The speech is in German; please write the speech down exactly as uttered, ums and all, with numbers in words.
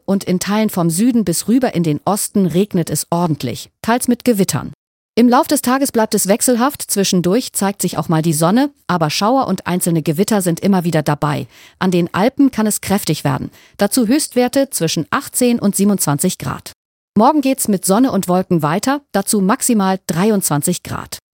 und in Teilen vom Süden bis rüber in den Osten regnet es ordentlich, teils mit Gewittern. Im Lauf des Tages bleibt es wechselhaft, zwischendurch zeigt sich auch mal die Sonne, aber Schauer und einzelne Gewitter sind immer wieder dabei. An den Alpen kann es kräftig werden. Dazu Höchstwerte zwischen achtzehn und siebenundzwanzig Grad. Morgen geht's mit Sonne und Wolken weiter, dazu maximal dreiundzwanzig Grad.